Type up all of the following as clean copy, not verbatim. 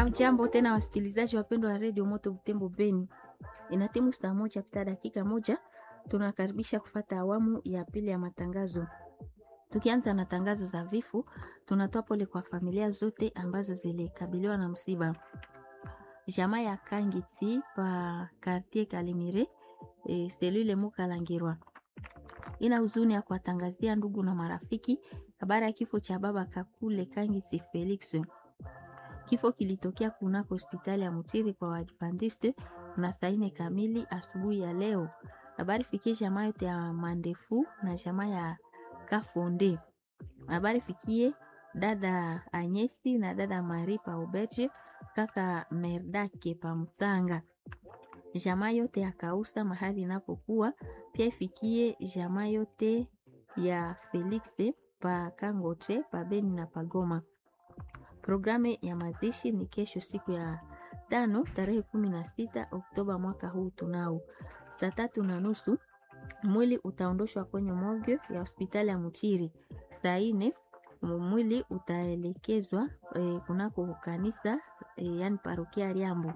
Hamjambo tena wasikilizaji wapendwa wa Radio Moto Butembo Beni. Inatimu saa moja pita dakika moja. Tunakaribisha kufata awamu ya pili ya matangazo. Tukianza na tangazo za vifo, tunatoa pole kwa familia zote ambazo zilikabiliwa na msiba. Jamaa ya Kangiti pa Quartier Kalimire, selule Mukalangirwa. Ina huzuni ya kuwatangazia ndugu na marafiki habari ya kifo cha baba Kakule Kangiti Felix. Kifo kilitokea kunako hospitali ya Mutiri kwa Waadventiste na saa 4 kamili asubuhi ya leo. Habari fikie jamaa yote ya Mandefu na jamaa ya Kafonde. Habari fikie dada Anyesi na dada Maripa Obeje, kaka Merdake pa Mtsanga. Jamaa yote ya Kausa mahali inapokuwa, pia ifikie jamaa yote ya Felix pa Kangoche, pa Beni na Pagoma. Programu ya mazishi ni kesho siku ya 5 tarehe 16 Oktoba mwaka huu tunao. Saa 3:30 mwili utaondoshwa kwenye morgue ya hospitali ya Mutiri. Saa 4 mwili utaelekezwa kunako kanisa yani parokia Riambo.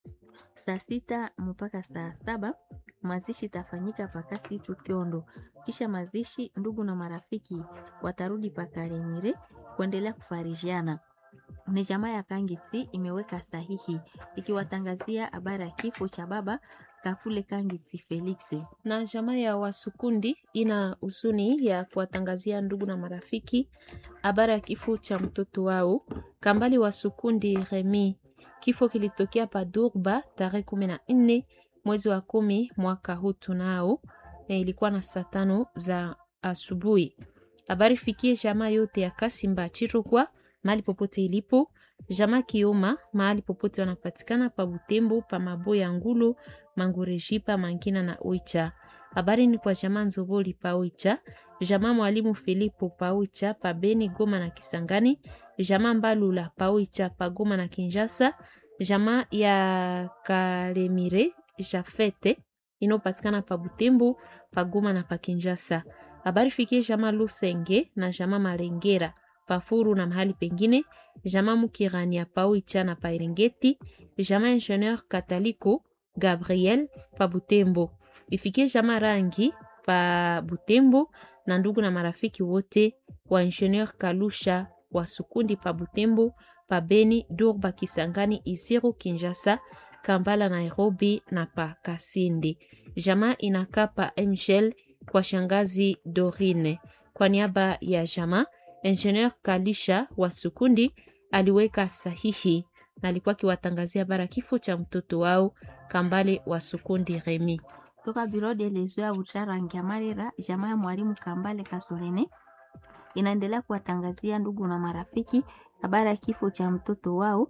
Saa 6 mpaka saa 7 mazishi tafanyika pakasi Chukiondo. Kisha mazishi ndugu na marafiki watarudi pakarimire kuendelea kufarijiana. Ni jamaa ya Kangiti imeweka sahihi ikiwatangazia habari ya kifo cha baba Kakule Kangiti Felix. Na jamaa ya Wasukundi ina huzuni ya kuwatangazia ndugu na marafiki habari ya kifo cha mtoto wao Kambali Wasukundi Remi. Kifo kilitokea pa Durba tarehe 14 mwezi wa 10 mwaka huu tunao, ilikuwa na saa 5 za asubuhi. Habari fikie jamaa yote ya Kasimba Chirokwa mahali popote ilipo, jamaa Kioma mahali popote wanapatikana pa Butembo, pa Maboya Ngulu, Mangurejipa, Mangina na Oicha. Habari ni kwa jamaa Nzoboli pa Oicha, jamaa Mwalimu Filipo pa Oicha, pa Beni, Goma na Kisangani, jamaa Mbalula pa Oicha, pa Goma na Kinshasa, jamaa ya Kalemire Jafete inopatikana pa Butembo, pa Goma na pa Kinshasa. Habari fikie jamaa Lusenge na jamaa Malengera Pafuru na mahali pengine, jamaa Mukirania pa Oicha na pa Erengeti, jamaa Ingenieur Kataliko Gabriel pa Butembo. Ifikie jamaa Rangi pa Butembo na ndugu na marafiki wote wa Ingenieur Kalusha wa Sukundi pa Butembo, pa Beni, Durba, Kisangani, Isiro, Kinshasa, Kampala, Nairobi na pa Kasindi. Jamaa inakaa pa Mgel kwa shangazi Dorine. Kwa niaba ya jamaa, Ingenieur Kalisha wa Sukundi aliweka sahihi na alikuwa kiwatangazia bara kifo cha mtoto wao Kambale wa Sukundi Remi. Toka Biro de Lezo ya Ucharangi ya Marira, jamaa ya Mwalimu Kambale Kasolene inaendelea kuwatangazia ndugu na marafiki habari ya kifo cha mtoto wao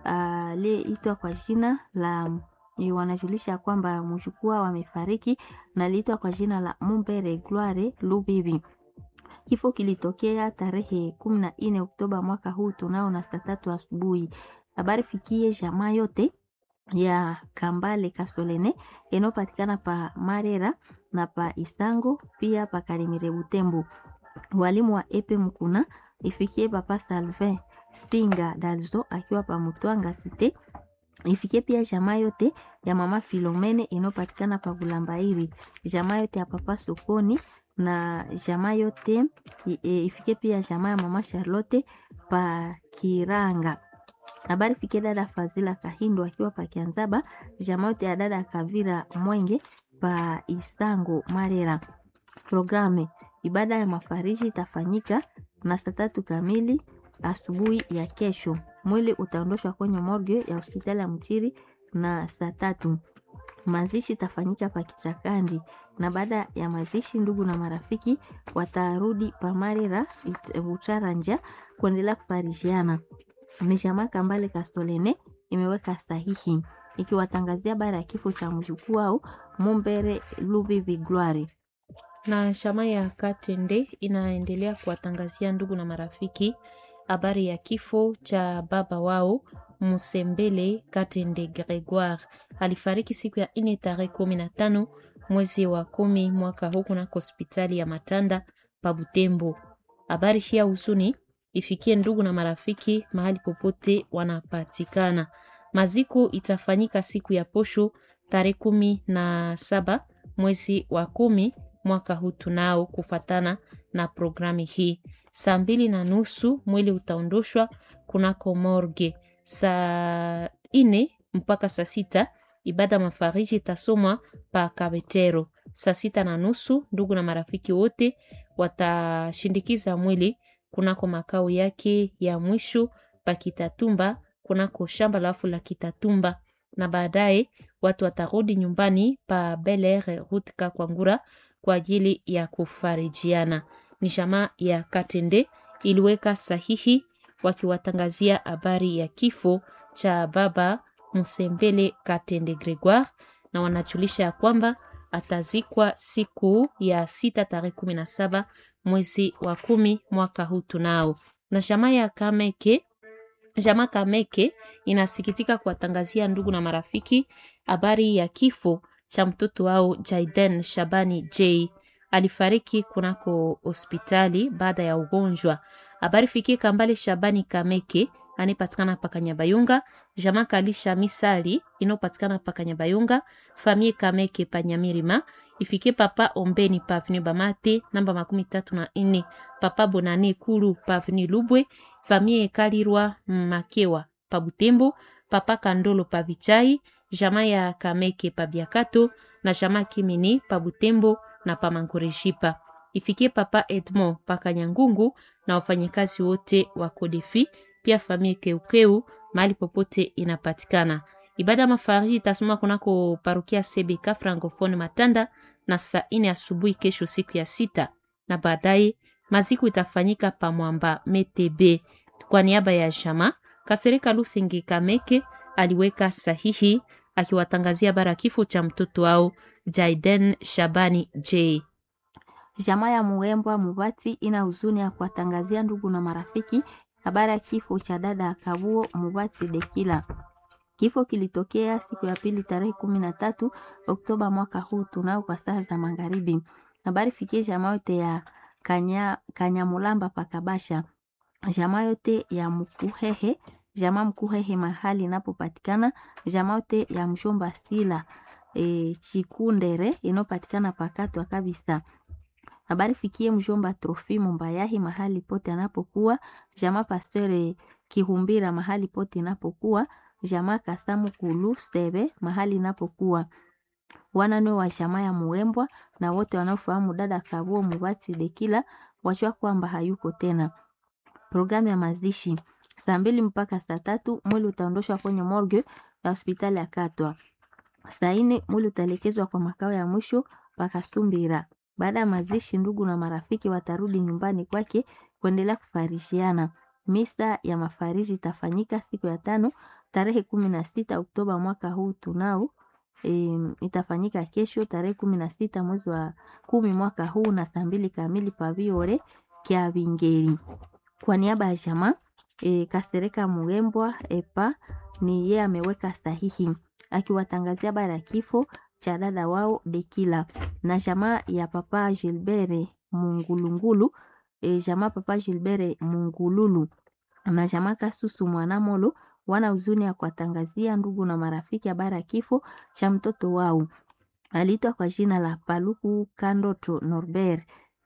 aliyeitwa kwa jina la wanajulisha kwamba mjukuu wamefariki na aliitwa kwa jina la Mumbere Gloire Lubibi. Kifo kilitokea tarehe 14 Oktoba mwaka huu tunao na saa 3 asubuhi. Habari fikie jamaa yote ya Kambale Kasolene enopatikana pa Marera na pa Isango, pia pa Karimire Butembo. Walimu wa Epe Mkuna ifikie papa Salvin Singa Dalzo akiwa pa Mutwanga Cité. Ifikie pia jamaa yote ya mama Filomene inopatikana pa Bulambairi, jamaa yote ya papa Sokoni na jamaa yote ifikie pia jamaa ya mama Charlotte pa Kiranga. Habari fikie dada Fazila Kahindo akiwa pa Kianzaba, jamaa yote ya dada Kavira Mwenge pa Isango Marera. Programe ibada ya mafariji itafanyika na saa 3 kamili asubuhi ya kesho. Mwili utaondoshwa kwenye morgue ya hospitali ya Mutiri na saa 3. Mazishi itafanyika pa Kichakandi na baada ya mazishi ndugu na marafiki watarudi pa Marera Ucharanja kuendelea kufarijiana. Ni jamaa Kambale Kastolene imeweka sahihi ikiwatangazia bara ya kifo cha mjukuu wao Mumbere Lubibi Gloire. Na shama ya Katende inaendelea kuwatangazia ndugu na marafiki habari ya kifo cha baba wao Musembele Katende Gregoire. Alifariki siku ya 4 tarehe 15 mwezi wa 10 mwaka huu kunako hospitali ya Matanda pa Butembo. Habari hii ya huzuni ifikie ndugu na marafiki mahali popote wanapatikana. Maziko itafanyika siku ya posho tarehe 17 mwezi wa 10 mwaka huu tunao, kufatana na programi hii. Saa 2:30 mwili utaondoshwa kunako morgue. Saa 4 mpaka saa 6 ibada mafariji itasomwa pa Kabetero. Saa 6:30 ndugu na marafiki wote watashindikiza mwili kunako makao yake ya mwisho pa Kitatumba, kunako shamba lafu la Kitatumba, na baadaye watu watarudi nyumbani pa Bel Air route Kakwangura kwa ajili ya kufarijiana. Ni jamaa ya Katende iliweka sahihi wakiwatangazia habari ya kifo cha baba Musembele Katende Gregoire, na wanajulisha ya kwamba atazikwa siku ya 6 tarehe 17 mwezi wa 10 mwaka huu tunao. Na jamaa ya Kameke inasikitika kuwatangazia ndugu na marafiki habari ya kifo cha mtoto wao Jaiden Shabani J. Alifariki kunako hospitali baada ya ugonjwa. Habari fikie Kambale Shabani Kameke anipatikana pa Kanyabayonga, jamaa Kalisha Misali inopatikana pa Kanyabayonga, famille Kameke pa Nyamirima, ifikie papa Ombeni pa Avenue Bamate namba 34, papa Bonane Kulu pa Avenue Lubwe, famille Kalirwa Makewa pa Butembo, papa Kandolo pa Vichai, jamaa ya Kameke pa Biakato na jamaa Kimini pa Butembo na pa Mangorejipa. Ifikie papa Edmond pa Kanyangungu na wafanyikazi wote wa Kodefi, pia famille Keukeu mahali popote inapatikana. Ibada mafariji itasoma kunako parokia CBK Francophone Matanda na saa 4 asubuhi kesho siku ya 6, na baadaye maziko itafanyika pa Mwamba Metebe. Kwa niaba ya Jama Kasereka Lusingi Kameke aliweka sahihi akiwatangazia bara kifo cha mtoto wao Jaiden Shabani J. Jamaa ya Muembwa Mubati ina huzuni ya kuwatangazia ndugu na marafiki habari ya kifo cha dada Kabuo Mubati Dekila. Kifo kilitokea siku ya pili tarehe 13 Oktoba mwaka huu tunao kwa saa za magharibi. Habari fikie jamaa yote ya Kanyamulamba Pakabasha, jamaa yote ya Mkuhehe, jamaa Mkuhehe mahali inapopatikana, jamaa yote ya Mshomba Sila Chikundere inopatikana pakatwa kabisa. Habari fikie Mjomba Trofimo Mbayahi mahali pote anapokuwa, jamaa Pasteur Kihumbira mahali pote inapokuwa, jamaa Kasamu Kulu Sebe mahali inapokuwa. Wanane wa jamaa ya Muembwa na wote wanaofahamu dada Kabuo Mubati Dekila wajua kwamba hayuko tena. Programu ya mazishi saa 2 mpaka saa 3 mwili utaondoshwa kwenye morgue ya hospitali ya Katwa. Saa 4 mwili utaelekezwa kwa makao ya mwisho paka Sumbira. Baada ya mazishi ndugu na marafiki watarudi nyumbani kwake kuendelea kufarishiana. Misa ya mafariji itafanyika siku ya 5 tarehe 16 Oktoba mwaka huu tunao. Itafanyika kesho tarehe 16 mwezi wa 10 mwaka huu na saa 2 kamili pa Viore kia Vingeri. Kwa niaba ya jamaa Kasereka Muembwa Epa ni yeye ameweka sahihi akiwatangazia bara ya kifo cha dada wao Dekila. Na jamaa ya papa Gilbert Mungulungulu, jamaa papa Gilbert Mungululu na jamaa Kasusu Mwanamolo wana huzuni ya kuwatangazia ndugu na marafiki habari ya kifo cha mtoto wao. Aliitwa kwa jina la Paluku Kandoto Norbert.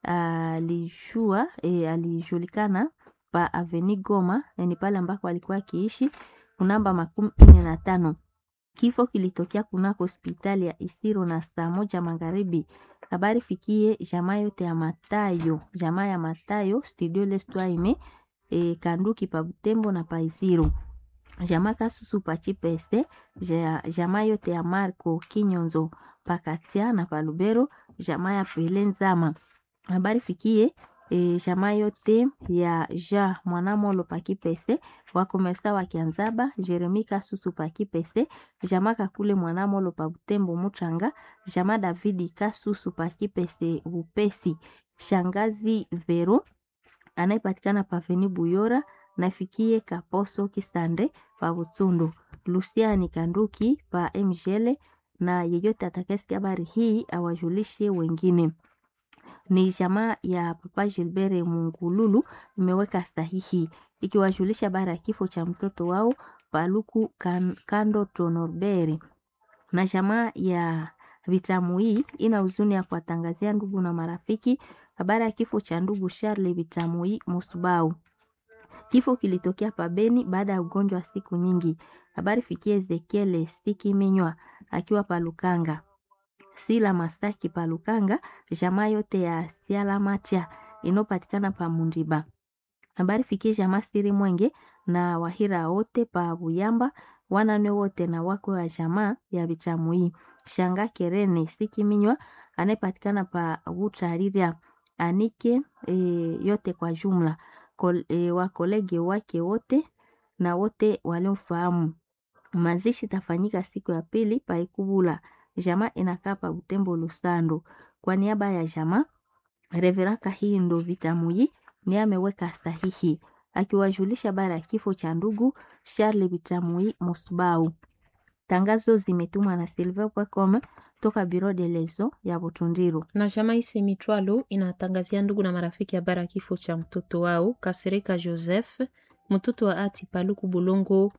Alijulikana pa Avenue Goma, ni pale ambako alikuwa akiishi kunamba 45. Kifo kilitokea kunako hospitali ya Isiro na saa 1 magharibi. Habari fikie jamaa yote ya Matayo, jamaa ya Matayo Studio Lestwaime Kanduki pa Butembo na pa Isiro. Jamaa Kasusu pa Chipese, jamaa yote ya Marco Kinyonzo pa Katia na pa Lubero, jamaa ya Pelenzama. Habari fikie jamaa yote ya Mwanamolo pa Kipese, wakomersa wa Kianzaba, Jeremi Kasusu pa Kipese, jamaa Kakule Mwanamolo pa Butembo Mutranga, jamaa Davidi Kasusu pa Kipese Upesi, shangazi Vero anayepatikana pa Veni Buyora, nafikie Kaposo Kisande pa Butsundo, Luciani Kanduki pa Mjele, na yeyote atakayesikia habari hii awajulishe wengine. Ni jamaa ya Papa Gilbert Mungululu imeweka sahihi ikiwajulisha habari ya kifo cha mtoto wao Paluku Kando Tonorberi. Na jamaa ya Vitamu hii ina huzuni ya kuwatangazia ndugu na marafiki habari ya kifo cha ndugu Charles Vitamu hii Musubau. Kifo kilitokea pabeni baada ya ugonjwa wa siku nyingi. Habari fikie Ezekiel Stiki Menywa akiwa Palukanga. Sila Masaki Palukanga, jamaa yote ya Siala Matia inopatikana pa Mundiba. Habari fikie jamaa Siri Mwenge na Wahira wote pa Buyamba, wanane wote na wako wa jamaa ya Vitamu hii. Shanga Kerene Stiki Menywa anayepatikana pa Utariria Anike yote kwa jumla. Wakolege wake wote na wote waliomfahamu. Mazishi tafanyika siku ya pili pa Ikubula. Jamaa inakaa pa Butembo Lusando. Kwa niaba ya jamaa Reveraka hii ndo Vitamu hii ni ameweka sahihi akiwajulisha habari ya kifo cha ndugu Charles Vitamu hii Musubau. Tangazo zimetumwa na Silver.com toka Bureau de Lezo ya Butundiru. Na jamaa ise mitwalo inatangazia ndugu na marafiki habari ya kifo cha mtoto wao Kasereka Joseph, mtoto wa ati Paluku Bulongo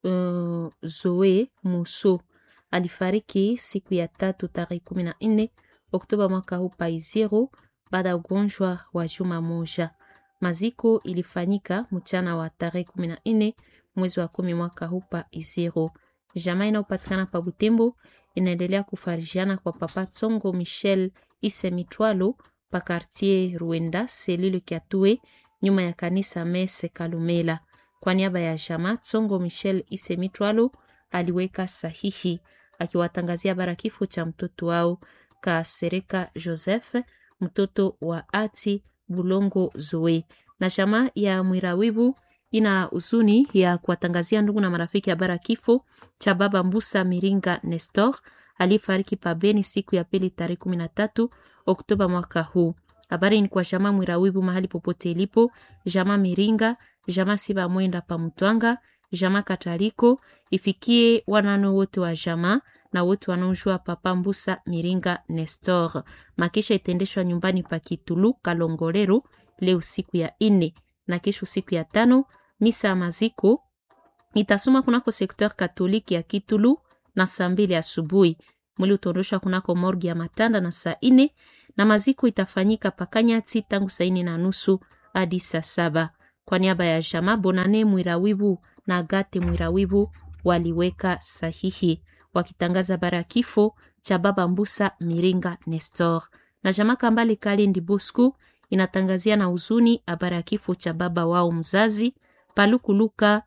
Zoe Muso. Alifariki siku ya 3 tarehe 14 Oktoba mwaka huu pa Iziro baada ya ugonjwa wa juma moja. Maziko ilifanyika mchana wa tarehe 14 mwezi wa 10 mwaka huu pa Iziro. Jamaa inayopatikana pa Butembo inaendelea kufarijiana kwa Papa Tsongo Michel Ise Mitwalo pa quartier Ruenda selule Kiatue nyuma ya kanisa Mese Kalumela. Kwa niaba ya jamaa Tsongo Michel Ise Mitwalo aliweka sahihi akiwatangazia habari ya kifo cha mtoto wao Kasereka Joseph, mtoto wa ati Bulongo Zoe. Na jamaa ya Mwirawibu ina huzuni ya kuwatangazia ndugu na marafiki habari ya kifo cha baba Mbusa Miringa Nestor alifariki pabeni siku ya pili tarehe 13 Oktoba mwaka huu. Habari ni kwa jamaa Mwirawibu mahali popote ilipo, jamaa Miringa, jamaa Siba Mwenda pa Mutwanga, jamaa Kataliko, ifikie wanano wote wa jamaa na wote wanaojua papa Mbusa Miringa Nestor. Makisha itendeshwa nyumbani pa Kitulu Kalongolero leo siku ya 4 na kesho siku ya 5. Misa ya maziko itasoma kunako sekteur katoliki ya Kitulu na saa 2 asubuhi. Mwili utondoshwa kunako morgi ya Matanda na saa 4 na maziko itafanyika Pakanyati tangu saa 4:30 hadi saa 7. Kwa niaba ya jamaa Bonane Mwirawibu na Agate Mwirawibu waliweka sahihi wakitangaza bara kifo cha baba Mbusa Miringa Nestor. Na jamaa Kambale Kalindi Bosco inatangazia na huzuni habari ya kifo cha baba wao mzazi Paluku Luka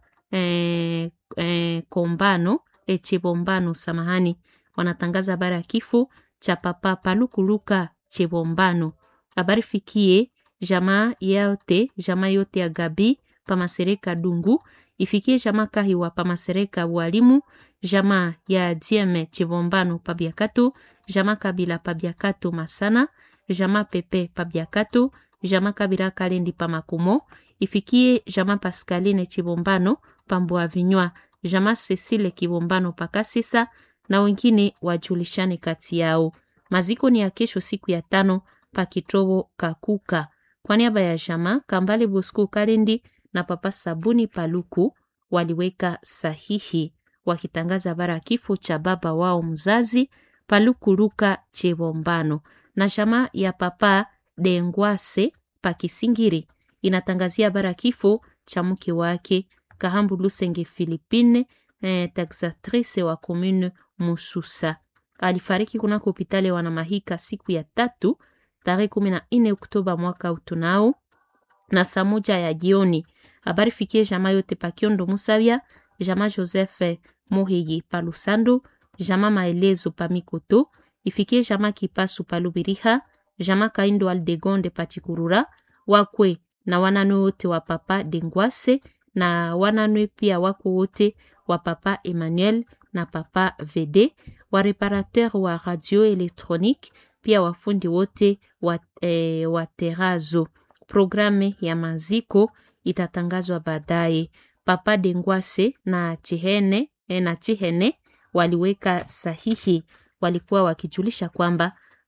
Kombano Chebombano samahani. Wanatangaza habari ya kifo cha papa Paluku Luka Chebombano. Habari fikie jamaa yote ya Gabi Pamasereka Dungu, ifikie jamaa Kahiwa Pamasereka Walimu, jamaa ya Dieme Chebombano Pabiakato, jamaa Kabila Pabiakato Masana, jamaa Pepe Pabiakato, jamaa Kabira Kalendi Pamakumo, ifikie jamaa Pascaline Chebombano Pambua Vinywa, jamaa Cecile Kibombano Pakasisa na wengine wajulishane kati yao. Maziko ni ya kesho siku ya 5 pa Kitobo Kakuka. Kwa niaba ya jamaa Kambale Bosco Kalendi na papa Sabuni Paluku waliweka sahihi wakitangaza bara kifo cha baba wao mzazi Paluku Luka Chebombano. Na jamaa ya papa Dengwase Pakisingiri inatangazia bara kifo cha mke wake Kahambu Lusenge Philippine, taxatrice wa commune Mususa. Alifariki kunako hospitali Wanamahika siku ya 3 tarehe 14 Oktoba mwaka utunao na saa 1 ya jioni. Habari fikie jamaa yote pa Kiondo Musabia, jamaa Joseph Moheyi pa Lusando, jamaa Maelezo pa Mikoto, ifikie jamaa Kipasu pa Lubiriha, jamaa Kaindo Aldegonde pa Chikurura, wakwe na wananwe wote wa papa Dengwase na wananwe pia wako wote wa papa Emmanuel na papa VD, wa reparateur wa radio elektronik, pia wafundi wote wa terazo. Programe ya maziko itatangazwa baadaye. Papa Dengwase na Chihene waliweka sahihi, walikuwa wakijulisha kwamba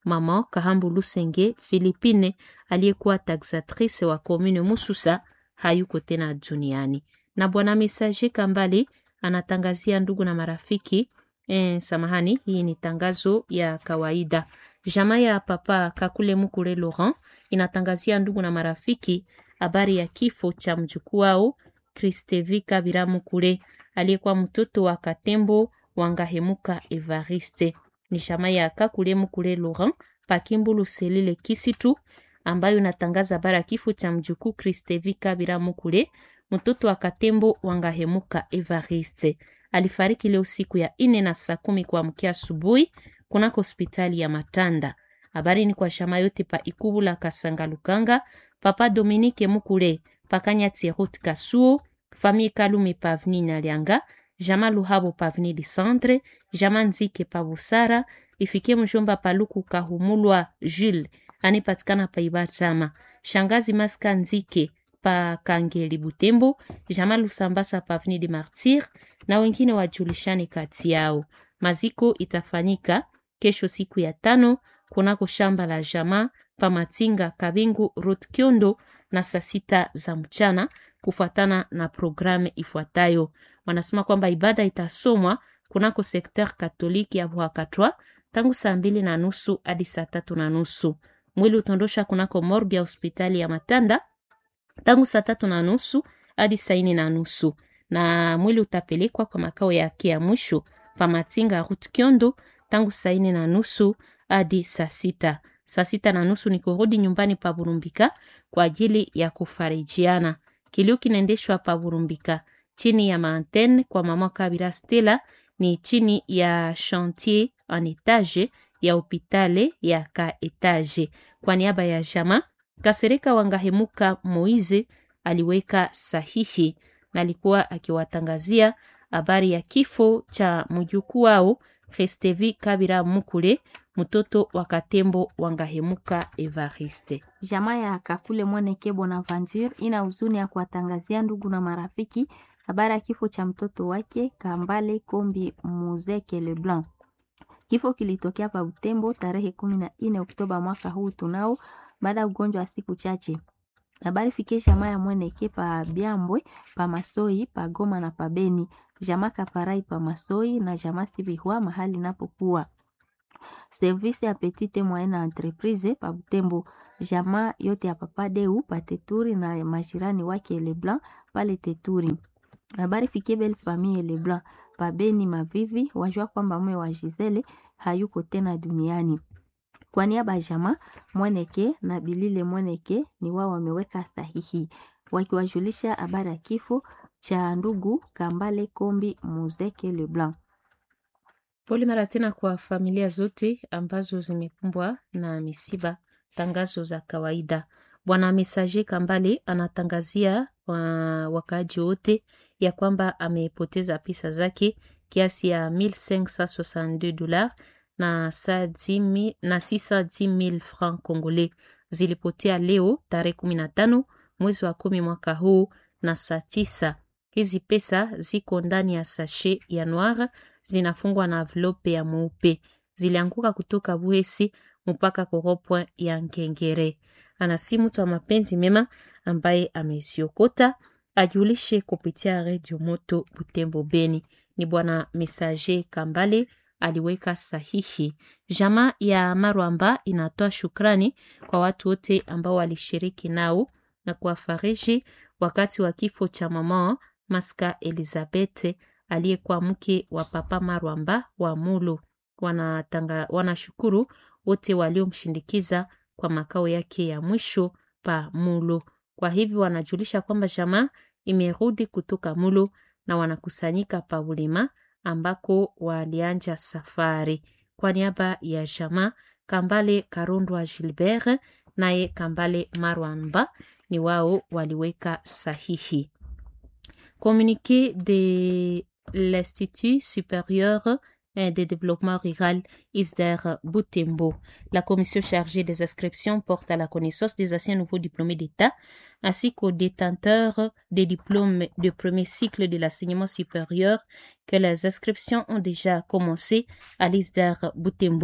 mama Kahambu Lusenge Philippine aliyekuwa taxatrice wa commune Mususa hayuko tena duniani. Na bwana Messager Kambale anatangazia ndugu na marafiki samahani, hii ni tangazo ya kawaida. Jamaa ya papa Kakule Mukule Laurent inatangazia ndugu na marafiki habari ya kifo cha mjukuu wao Kristevi Kabira Mukule aliyekuwa mtoto wa Katembo Wangahemuka Evariste. Ni jamaa ya Kakule Mukule Laurent Pakimbulu Selile Kisitu ambayo inatangaza habari ya kifo cha mjukuu Kristevi Kabira Mukule mtoto wa Katembo Wangahemuka Evariste. Alifariki leo siku ya 4 na saa 10 kuamkia asubuhi kunako hospitali ya Matanda. Habari ni kwa shama yote pa Ikubula Kasanga Lukanga, papa Dominique Mukule, pakanya Tirut Kasuo, famille Kalume Pavni na Lianga, jama Luhabo Pavni di Centre, jama Nzike Pabusara, ifikie mjomba Paluku Kahumulwa Jules, anipatikana pa Ibatama, shangazi Maska Nzike pa Kangeli Butembo, jama Lusambasa Pavni di Martyr, na wengine wajulishani kati yao. Maziko itafanyika kesho siku ya 5 kunako shamba la jamaa pa Matinga Kabingu Road Kiondo na saa 6 za mchana kufuatana na programu ifuatayo. Wanasema kwamba ibada itasomwa kunako sekteur katoliki ya Bwakatwa tangu saa 2:30 hadi saa 3:30. Mwili utondosha kunako morgue ya hospitali ya Matanda tangu saa 3:30 hadi saa 4:30. Na mwili utapelekwa kwa makao yake ya mwisho pa Matinga Route Kiondo tangu saa 4:30 hadi saa 6. Saa 6:30 ni kurudi nyumbani pa Burumbika kwa ajili ya kufarijiana. Kilio kinaendeshwa pa Burumbika chini ya maantenne kwa mama Kabira Stella, ni chini ya chantier en etage ya hopitale ya ka etage. Kwa niaba ya jama Kasereka Wangahemuka Moize aliweka sahihi na alikuwa akiwatangazia habari ya kifo cha mjukuu wao Kristevi Kabira Mukule mtoto wa Katembo Wangahemuka Evariste. Jamaa ya Kakule Mweneke Bonaventure ina huzuni ya kuwatangazia ndugu na marafiki habari ya kifo cha mtoto wake Kambale Kombi Muzeke Leblanc. Kifo kilitokea pa Butembo tarehe 14 Oktoba mwaka huu tunao baada ya ugonjwa wa siku chache. Habari fikie jamaa ya Mweneke pa Biambwe, pa Masoi, pa Goma na pa Beni, jamaa Kaparai pa Masoi na jamaa Sibihwa mahali napokuwa. Service ya petite moyenne entreprise pa Butembo, jamaa yote ya papa Deu pa Teturi na majirani wake Leblanc pale Teturi. Habari fikie belle famille Leblanc pa Beni Mavivi, wajua kwamba mume wa Gisele hayuko tena duniani. Kwa niaba ya jamaa Mweneke na Bilile Mweneke ni wao wameweka sahihi wakiwajulisha habari ya kifo cha ndugu Kambale Kombi Muzeke Leblanc. Pole mara tena kwa familia zote ambazo zimekumbwa na misiba. Tangazo za kawaida. Bwana Messager Kambale anatangazia wakaaji wote ya kwamba amepoteza pesa zake kiasi ya $1,562 na 610,000 francs congolais zilipotea leo tarehe 15 mwezi wa 10 mwaka huu na saa 9. Hizi pesa ziko ndani ya sachet ya noir, zinafungwa na envelope ya mweupe. Zilianguka kutoka Buhesi mpaka koropwe ya Nkengere. Anasi mtu wa mapenzi mema ambaye amesiokota ajulishe kupitia Radio Moto Butembo Beni. Ni bwana Messager Kambale aliweka sahihi. Jamaa ya Marwamba inatoa shukrani kwa watu wote ambao walishiriki nao na kuwafariji wakati wa kifo cha mama Maska Elizabeth aliyekuwa mke wa papa Marwamba wa Mulu. Wanashukuru wote waliomshindikiza kwa makao yake ya mwisho pa Mulu. Kwa hivyo wanajulisha kwamba jamaa imerudi kutoka Mulu na wanakusanyika pa Ulima ambako walianja safari. Kwa niaba ya jamaa Kambale Karondwa Gilbert naye Kambale Marwamba ni wao waliweka sahihi. Communiqué de l'Institut supérieur de développement rural ISDER Butembo. La commission chargée des inscriptions porte à la connaissance des anciens nouveaux diplômés d'État ainsi qu'aux détenteurs des diplômes de premier cycle de l'enseignement supérieur que les inscriptions ont déjà commencé à l'ISDER Butembo.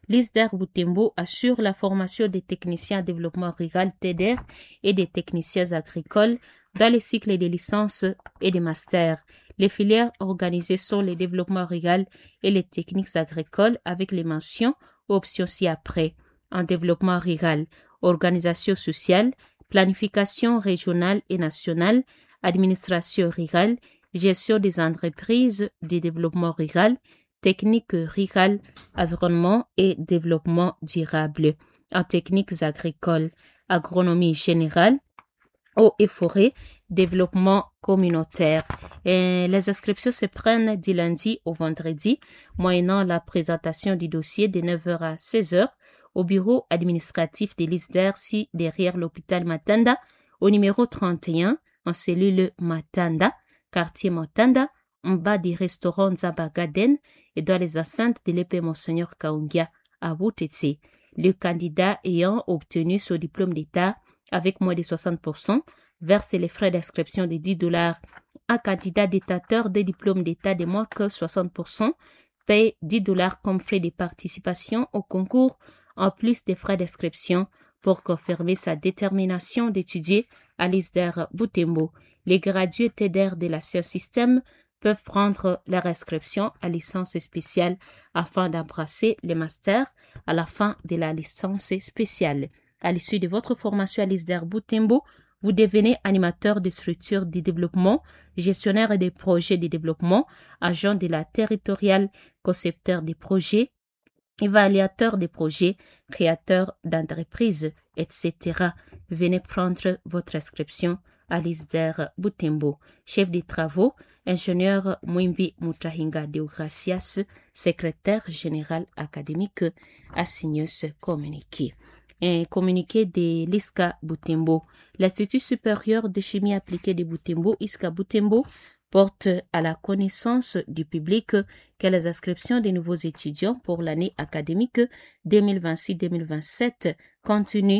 l'ISDER Butembo assure la formation des techniciens en développement rural TEDER et des techniciens agricoles dans les cycles de licence et de master. Les filières organisées sont le développement rural et les techniques agricoles avec les mentions ou options ci-après. En développement rural, organisation sociale, planification régionale et nationale, administration rurale, gestion des entreprises de développement rural, techniques rurales, environnement et développement durable. En techniques agricoles, agronomie générale, eau et forêt, développement communautaire. Et les inscriptions se prennent du lundi au vendredi, moyennant la présentation du dossier de 9h à 16h au bureau administratif de l'ISDER, derrière l'hôpital Matanda, au numéro 31, en cellule Matanda, quartier Matanda, en bas du restaurant Nzaba Garden et dans les enceintes de l'épée Monseigneur Kaungia à Boutetse. Le candidat ayant obtenu son diplôme d'État avec moins de 60%, verse les frais d'inscription de $10. Un candidat détenteur des diplômes d'État de moins que 60% paye $10 comme frais de participation au concours, en plus des frais d'inscription pour confirmer sa détermination d'étudier à l'ISDER Butembo. Les gradués TEDER de l'ancien système peuvent prendre leur inscription à licence spéciale afin d'embrasser le master à la fin de la licence spéciale. À l'issue de votre formation à l'ISDER Butembo, vous devenez animateur de structures de développement, gestionnaire des projets de développement, agent de la territoriale, concepteur des projets, évaluateur des projets, créateur d'entreprises, etc. Venez prendre votre inscription à l'ISDER Butembo. Chef des travaux, ingénieur Mwimbi Mutahinga Deogracias, secrétaire général académique, a signé ce communiqué. Un communiqué de l'ISCA Butembo. L'Institut supérieur de chimie appliquée de Butembo, ISCA Butembo, porte à la connaissance du public que les inscriptions des nouveaux étudiants pour l'année académique 2026-2027 continuent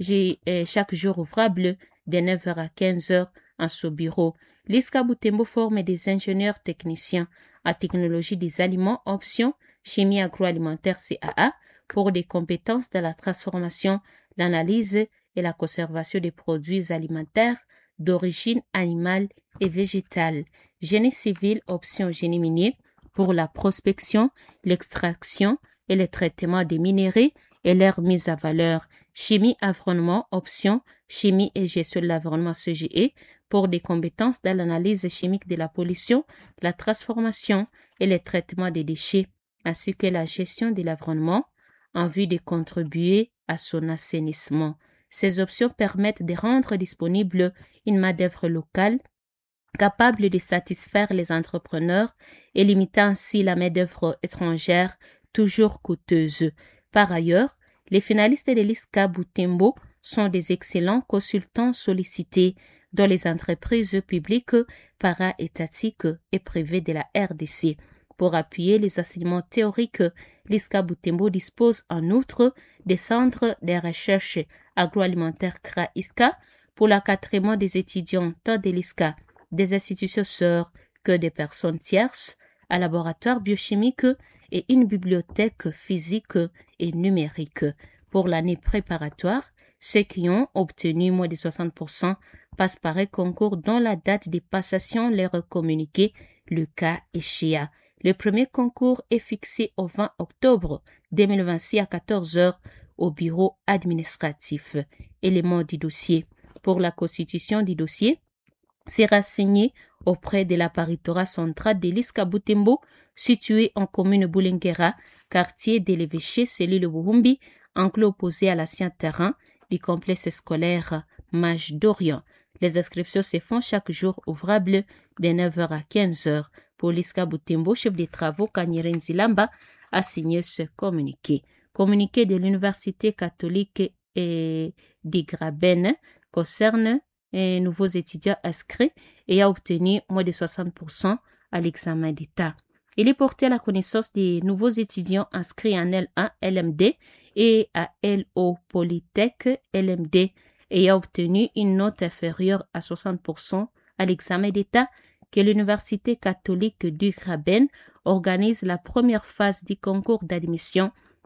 chaque jour ouvrable de 9h à 15h en ce bureau. L'ISCA Butembo forme des ingénieurs techniciens en technologie des aliments, option chimie agroalimentaire CAA, pour des compétences dans la transformation, l'analyse et la conservation des produits alimentaires d'origine animale et végétale. Génie civil, option génie minier, pour la prospection, l'extraction et le traitement des minéraux et leur mise à valeur. Chimie environnement, option chimie et gestion de l'environnement CGE, pour des compétences dans l'analyse chimique de la pollution, la transformation et le traitement des déchets, ainsi que la gestion de l'environnement, en vue de contribuer à son assainissement. Ces options permettent de rendre disponible une main-d'œuvre locale capable de satisfaire les entrepreneurs et limitant ainsi la main-d'œuvre étrangère toujours coûteuse. Par ailleurs, les finalistes de l'ISCA Butembo sont des excellents consultants sollicités dans les entreprises publiques, para-étatiques et privées de la RDC. Pour appuyer les enseignements théoriques, l'ISCA Butembo dispose en outre des centres de recherche agroalimentaire CRA-ISCA pour l'accatrement des étudiants tant de l'ISCA, des institutions sœurs que des personnes tierces, un laboratoire biochimique et une bibliothèque physique et numérique. Pour l'année préparatoire, ceux qui ont obtenu moins de 60% passent par un concours dont la date de passation leur est communiquée, le cas échéant. Le premier concours est fixé au 20 octobre 2026 à 14h au bureau administratif. Élément du dossier. Pour la constitution du dossier, sera signé auprès de l'apparitora centrale de l'ISCA Butembo, situé en commune Boulenguera, quartier de l'Évêché, cellule Buhumbi, enclos opposé à l'ancien terrain du complexe scolaire Mage d'Orient. Les inscriptions se font chaque jour ouvrable de 9h à 15h. Pour l'ISCA Butembo, chef des travaux Kanyeren Zilamba a signé ce communiqué. Communiqué de l'Université catholique et d'Igraben concerne les nouveaux étudiants inscrits et a obtenu moins de 60% à l'examen d'État. Il est porté à la connaissance des nouveaux étudiants inscrits en L1 LMD et à LO Polytech LMD et a obtenu une note inférieure à 60% à l'examen d'État que l'Université catholique du Graben organise la première phase du concours d'admission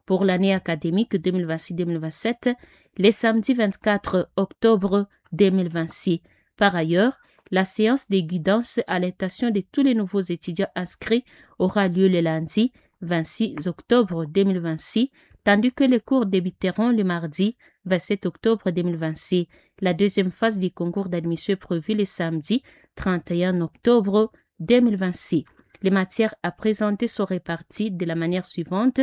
pour l'année académique 2026-2027, le samedi 24 octobre 2026. Par ailleurs, la séance de guidance à l'intention de tous les nouveaux étudiants inscrits aura lieu le lundi 26 octobre 2026, tandis que les cours débuteront le mardi 27 octobre 2026. La deuxième phase du concours d'admission est prévue le samedi 31 octobre 2026. Les matières à présenter sont réparties de la manière suivante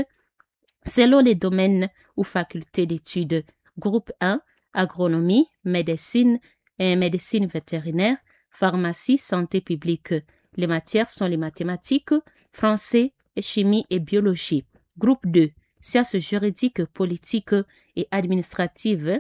selon les domaines ou facultés d'études. Groupe 1, agronomie, médecine et médecine vétérinaire, pharmacie, santé publique. Les matières sont les mathématiques, français, chimie et biologie. Groupe 2, sciences juridiques, politiques et administratives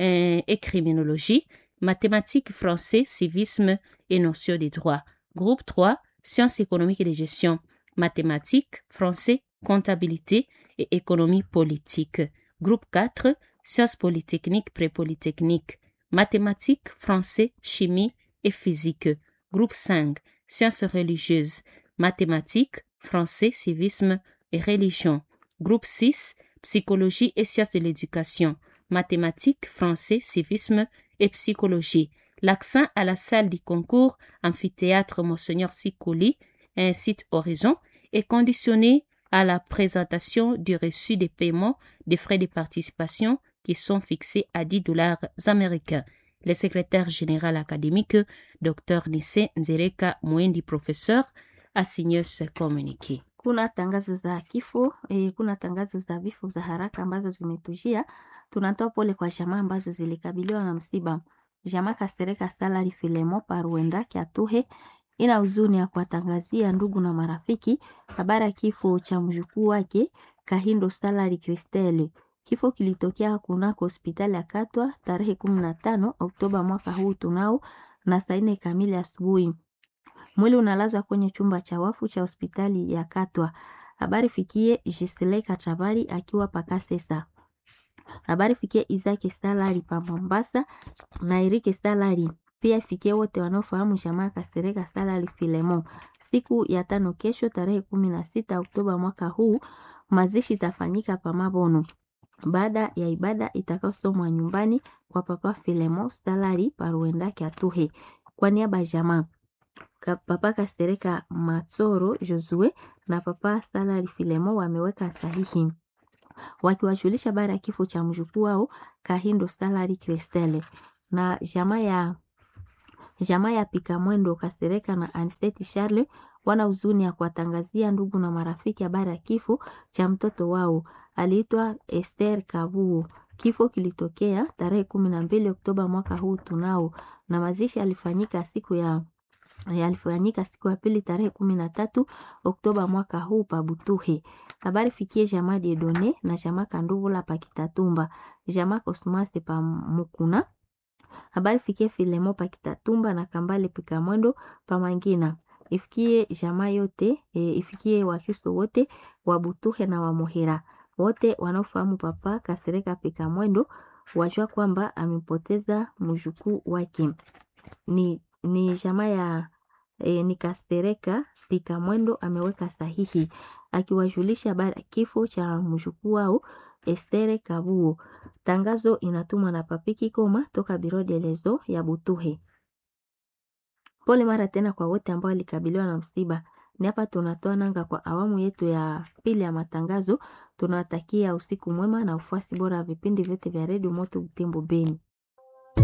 et criminologie, mathématiques, français, civisme et notions des droits. Groupe 3, sciences économiques et de gestion, mathématiques, français, comptabilité et économie politique. Groupe 4, sciences polytechniques, prépolytechniques, mathématiques, français, chimie et physique. Groupe 5, sciences religieuses, mathématiques, français, civisme et religion. Groupe 6, psychologie et sciences de l'éducation, mathématiques, français, civisme et psychologie. L'accent à la salle du concours amphithéâtre Monseigneur Sikoli, un site Horizon, est conditionné à la présentation du reçu des paiements des frais de participation qui sont fixés à $10 américains. Le secrétaire général académique, Dr. Nise Nzereka Mwendi, professeur, a signé ce communiqué. Kuna tangazo za kifo, kuna tangazo za vifo za haraka ambazo zimetujia. Tunatoa pole kwa jamaa ambazo zilikabiliwa na msiba. Jamaa Kasereka Salari Filemo Paruenda Kiatuhe ina huzuni ya kuwatangazia ndugu na marafiki habari ya kifo cha mjukuu wake Kahindo Salari Kristeli. Kifo kilitokea kunako hospitali ya Katwa tarehe 15 Oktoba mwaka huu tunao na saa 4 kamili asubuhi. Mwili unalazwa kwenye chumba cha wafu cha hospitali ya Katwa. Habari fikie Gisele Katabari akiwa Pakasesa. Habari fikie Isaac Salari pa Mombasa na Erike Salari. Pia fikie wote wanaofahamu jamaa Kasereka Salari Filemo. Siku ya 5 kesho tarehe 16 Oktoba mwaka huu mazishi itafanyika pa Mabono. Baada ya ibada itakayosomwa nyumbani kwa Papa Filemo Salari Paruenda Kiatuhe. Kwa niaba ya jamaa Papa Kasereka Matsoro Josue na Papa Salari Filemo wameweka sahihi wakiwajulisha habari ya kifo cha mjukuu wao Kahindo Salari Kristele. Na jamaa ya Pikamwendo Kasereka na Aniseti Charles wana huzuni ya kuwatangazia ndugu na marafiki habari ya kifo cha mtoto wao aliitwa Esther Kabuo. Kifo kilitokea tarehe 12 Oktoba mwaka huu tunao na mazishi yalifanyika siku ya pili tarehe 13 Oktoba mwaka huu pa Butuhe. Habari fikie jamaa Diedone na jamaa Kanduvula pa Kitatumba, jamaa Cosmas pa Mukuna. Habari fikie Filemo pa Kitatumba na Kambale Pikamwendo pa Mangina. Ifikie jamaa yote, ifikie Wakristo wote wa Butuhe na wa Muhira. Wote wanaofahamu Papa Kasereka Pikamwendo wajua kwamba amepoteza mjukuu wake. Ni jamaa ya ni Kasereka Pikamwendo ameweka sahihi akiwajulisha habari kifo cha mjukuu wao Estere Kabuo. Tangazo inatumwa na Papiki Koma toka Biro de Lezo ya Butuhe. Pole mara tena kwa wote ambao walikabiliwa na msiba. Ni hapa tunatoa nanga kwa awamu yetu ya pili ya matangazo. Tunawatakia usiku mwema na ufuasi bora wa vipindi vyote vya Radio Moto Butembo Beni.